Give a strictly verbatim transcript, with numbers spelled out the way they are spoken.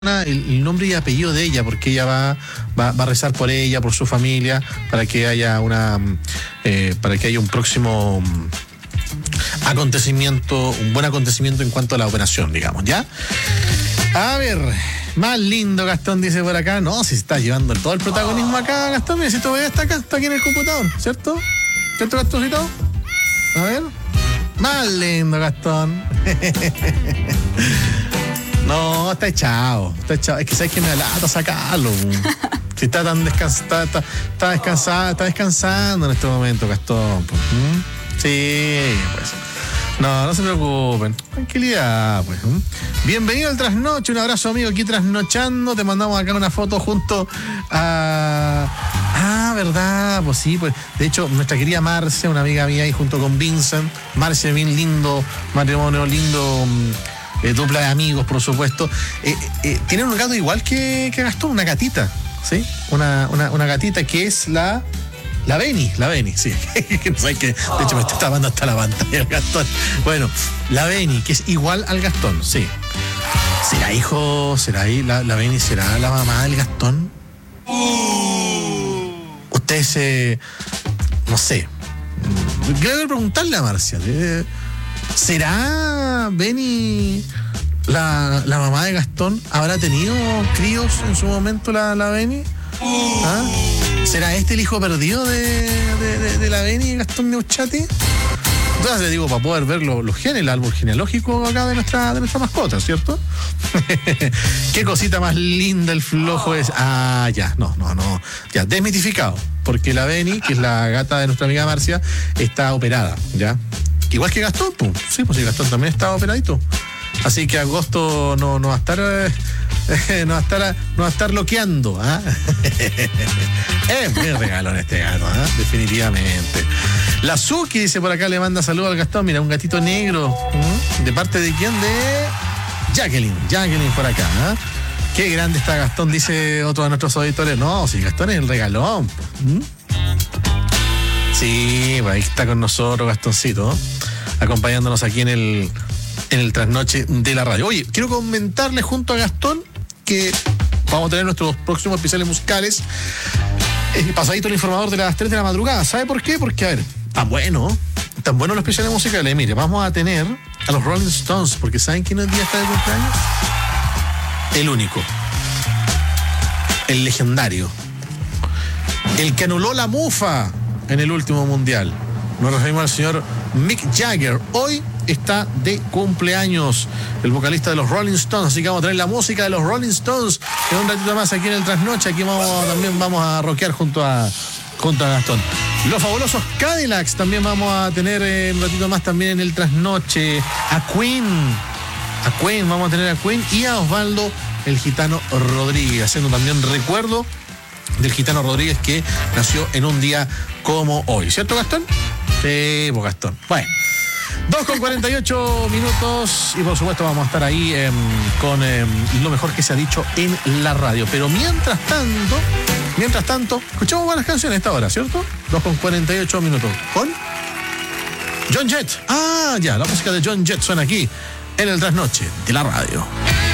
El, el nombre y apellido de ella, porque ella va, va, va a rezar por ella, por su familia, para que haya una eh, para que haya un próximo acontecimiento, un buen acontecimiento en cuanto a la operación, digamos, ¿ya? A ver, más lindo, Gastón dice por acá. No, si se está llevando todo el protagonismo acá, Gastón. Mira, si tu bebé está acá, está aquí en el computador, ¿cierto? ¿Cierto, Gastoncito? A ver. Más lindo, Gastón. No, está echado, está echado. Es que sabes que me alata sacarlo. Si está tan descansado, está, está descansado, está descansando en este momento, Gastón. ¿Mm? Sí, pues. No, no se preocupen. Tranquilidad, pues. ¿Mm? Bienvenido al Trasnoche, un abrazo, amigo, aquí trasnochando. Te mandamos acá una foto junto a. Ah, verdad, pues sí, pues. De hecho, nuestra querida Marcia, una amiga mía, y junto con Vincent. Marcia, bien lindo, matrimonio lindo. Eh, dupla de amigos, por supuesto. Eh, eh, tienen un gato igual que, que Gastón, una gatita, ¿sí? Una, una, una gatita que es la. La Beni, la Beni, sí. No sé qué. De hecho, me está tapando hasta la pantalla el Gastón. Bueno, la Beni, que es igual al Gastón, sí. ¿Será hijo? ¿Será ahí? ¿La, la Beni será la mamá del Gastón? Ustedes, eh, no sé. Quiero preguntarle a Marcia. Eh, ¿Será Beni la, la mamá de Gastón? ¿Habrá tenido críos en su momento la, la Beni? ¿Ah? ¿Será este el hijo perdido de, de, de, de la Beni y Gastón de Uchati? Entonces le digo, para poder ver los, los genes, el árbol genealógico acá de nuestra, de nuestra mascota, ¿cierto? Qué cosita más linda el flojo es. Ah, ya, no, no, no. Ya, desmitificado. Porque la Beni, que es la gata de nuestra amiga Marcia, está operada, ¿ya? Igual que Gastón, pues. Sí, pues sí, Gastón también está operadito. Así que agosto no, no va a estar eh, no va a estar no va a estar loqueando, ¿ah? ¿eh? Es muy regalón este gato, ¿eh? Definitivamente. La Suki dice por acá, le manda saludos al Gastón. Mira, un gatito negro. ¿Mm? ¿De parte de quién? De Jacqueline. Jacqueline por acá, ¿eh? Qué grande está Gastón, dice otro de nuestros auditores. No, si Gastón es el regalón. ¿Mm? Sí, pues ahí está con nosotros Gastoncito, ¿eh? Acompañándonos aquí en el en el trasnoche de la radio. Oye, quiero comentarle junto a Gastón que vamos a tener nuestros próximos especiales musicales eh, pasadito el informador de las tres de la madrugada. ¿Sabe por qué? Porque, a ver, tan bueno, tan buenos los especiales musicales. Mire, vamos a tener a los Rolling Stones, porque ¿saben quién hoy día está de cumpleaños? El único, el legendario, el que anuló la mufa en el último mundial. Nos referimos al señor Mick Jagger. Hoy está de cumpleaños el vocalista de los Rolling Stones, así que vamos a tener la música de los Rolling Stones en un ratito más aquí en el Trasnoche. Aquí vamos, también vamos a rockear junto a, junto a Gastón. Los fabulosos Cadillacs también vamos a tener eh, un ratito más también en el Trasnoche. A Queen, a Queen, vamos a tener a Queen y a Osvaldo el Gitano Rodríguez, haciendo también recuerdo del Gitano Rodríguez que nació en un día como hoy, ¿cierto, Gastón? Sí, pues Gastón. Bueno, dos con cuarenta y ocho minutos y por supuesto vamos a estar ahí eh, con eh, lo mejor que se ha dicho en la radio. Pero mientras tanto, mientras tanto, escuchamos buenas canciones a esta hora, ¿cierto? dos con cuarenta y ocho minutos. ¿Con? John Jett. Ah, ya, la música de John Jett suena aquí en el Trasnoche de la radio.